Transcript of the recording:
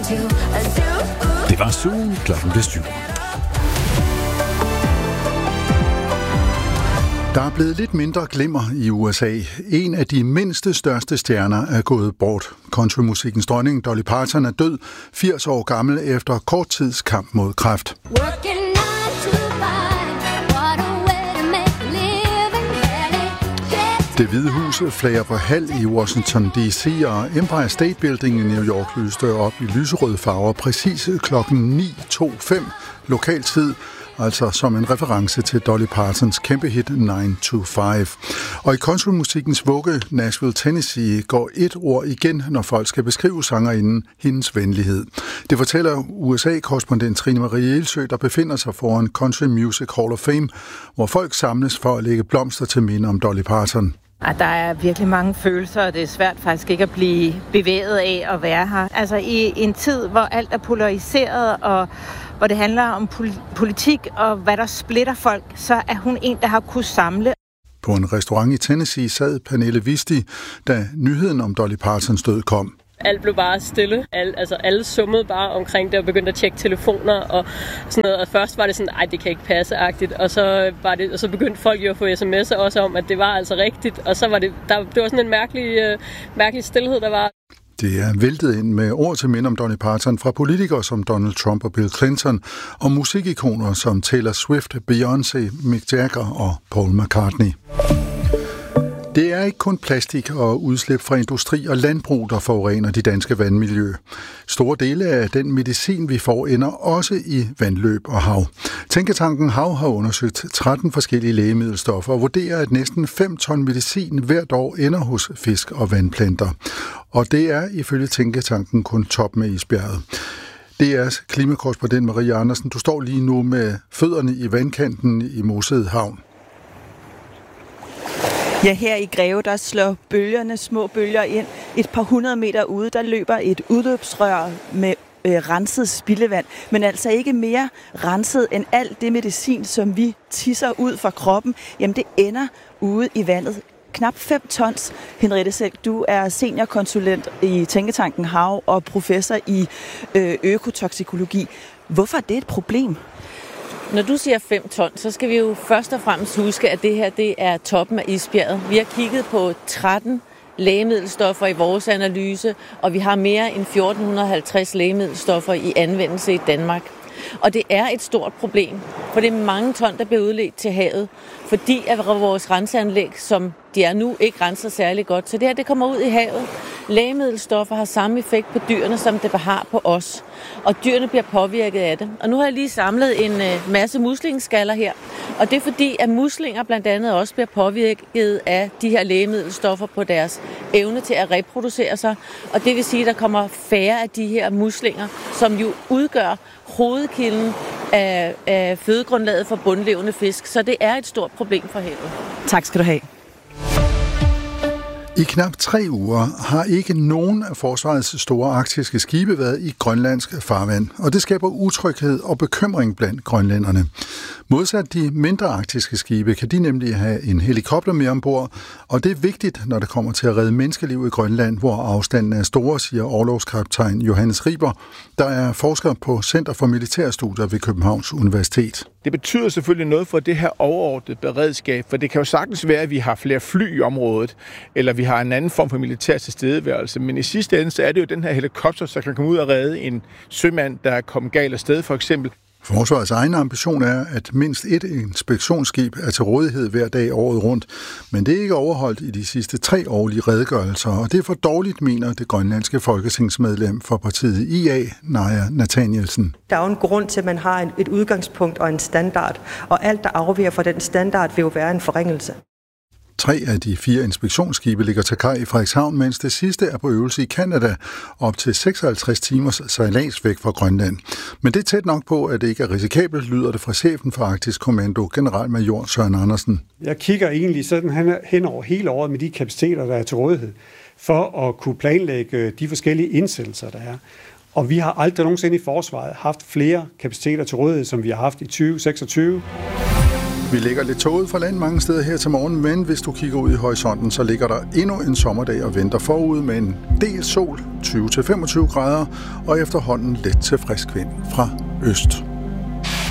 Det var Zoo, klokken blev 7. Der er blevet lidt mindre glimmer i USA. En af de mindste største stjerner er gået bort. Countrymusikkens dronning Dolly Parton er død, 80 år gammel efter kort tids kamp mod kræft. Det Hvide Hus flager på halv i Washington D.C., og Empire State Building i New York lyste op i lyserøde farver præcis klokken 9:25 lokal tid, altså som en reference til Dolly Partons kæmpe hit 9 to 5. Og i countrymusikkens vugge Nashville, Tennessee, går et ord igen, når folk skal beskrive sangerinden hendes venlighed. Det fortæller USA-korrespondent Trine Marie Elsø, der befinder sig foran Country Music Hall of Fame, hvor folk samles for at lægge blomster til minde om Dolly Parton. Der er virkelig mange følelser, og det er svært faktisk ikke at blive bevæget af at være her. Altså i en tid, hvor alt er polariseret, og hvor det handler om politik og hvad der splitter folk, så er hun en, der har kunnet samle. På en restaurant i Tennessee sad Pernille Visti, da nyheden om Dolly Partons død kom. Alt blev bare stille. Alle summede bare omkring det og begyndte at tjekke telefoner og sådan noget. Og først var det sådan, det kan ikke passe-agtigt. Og så begyndte folk jo at få sms'er også om, at det var altså rigtigt. Og så var det var sådan en mærkelig stillhed, der var. Det er væltet ind med ord til minde om Dolly Parton fra politikere som Donald Trump og Bill Clinton, og musikikoner som Taylor Swift, Beyoncé, Mick Jagger og Paul McCartney. Det er ikke kun plastik og udslip fra industri og landbrug, der forurener de danske vandmiljø. Store dele af den medicin, vi får, ender også i vandløb og hav. Tænketanken Hav har undersøgt 13 forskellige lægemiddelstoffer og vurderer, at næsten 5 ton medicin hvert år ender hos fisk og vandplanter. Og det er ifølge Tænketanken kun toppen af isbjerget. DR's klimakorrespondent Marie Andersen, du står lige nu med fødderne i vandkanten i Mosede Havn. Ja, her i Greve, der slår små bølger ind. Et par 100 meter ude, der løber et udløbsrør med renset spildevand, men altså ikke mere renset end alt det medicin, som vi tisser ud fra kroppen. Jamen, det ender ude i vandet. Knap 5 tons. Henriette Selk, du er seniorkonsulent i Tænketanken Hav og professor i økotoksikologi. Hvorfor er det et problem? Når du siger 5 ton, så skal vi jo først og fremmest huske, at det her det er toppen af isbjerget. Vi har kigget på 13 lægemiddelstoffer i vores analyse, og vi har mere end 1450 lægemiddelstoffer i anvendelse i Danmark. Og det er et stort problem, for det er mange ton, der bliver udledt til havet, fordi at vores renseanlæg, som de er nu, ikke renser særlig godt. Så det her, det kommer ud i havet. Lægemiddelstoffer har samme effekt på dyrene, som det har på os. Og dyrene bliver påvirket af det. Og nu har jeg lige samlet en masse muslingeskaller her. Og det er fordi, at muslinger blandt andet også bliver påvirket af de her lægemiddelstoffer på deres evne til at reproducere sig. Og det vil sige, at der kommer færre af de her muslinger, som jo udgør hovedkilden af fødegrundlaget for bundlevende fisk. Så det er et stort problem for havet. Tak skal du have. I knap 3 uger har ikke nogen af forsvarets store arktiske skibe været i grønlandsk farvand, og det skaber utryghed og bekymring blandt grønlænderne. Modsat de mindre arktiske skibe kan de nemlig have en helikopter med ombord, og det er vigtigt, når det kommer til at redde menneskeliv i Grønland, hvor afstanden er store, siger orlogskaptajn Johannes Riber, der er forsker på Center for Militærstudier ved Københavns Universitet. Det betyder selvfølgelig noget for det her overordnede beredskab, for det kan jo sagtens være, at vi har flere fly i området, eller vi har en anden form for militær tilstedeværelse, men i sidste ende så er det jo den her helikopter, så kan komme ud og redde en sømand, der er kommet galt af sted for eksempel. Forsvarets egen ambition er, at mindst et inspektionsskib er til rådighed hver dag året rundt, men det er ikke overholdt i de sidste 3 årlige redegørelser, og det er for dårligt, mener det grønlandske folketingsmedlem for partiet IA, Naja Nathanielsen. Der er jo en grund til, at man har et udgangspunkt og en standard, og alt, der afviger fra den standard, vil jo være en forringelse. 3 af de 4 inspektionsskibe ligger til kaj i Frederikshavn, mens det sidste er på øvelse i Canada, op til 56 timers sejlads væk fra Grønland. Men det er tæt nok på, at det ikke er risikabelt, lyder det fra chefen for Arktisk Kommando, generalmajor Søren Andersen. Jeg kigger egentlig sådan hen over hele året med de kapaciteter, der er til rådighed, for at kunne planlægge de forskellige indsættelser, der er. Og vi har aldrig nogensinde i forsvaret haft flere kapaciteter til rådighed, som vi har haft i 2026. Vi ligger lidt tåget fra land mange steder her til morgen, men hvis du kigger ud i horisonten, så ligger der endnu en sommerdag og venter forud med en del sol, 20-25 grader, og efterhånden let til frisk vind fra øst.